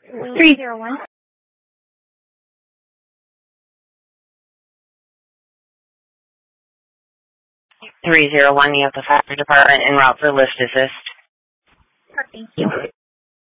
301. 301, you have the factory department en route for lift assist. Thank you.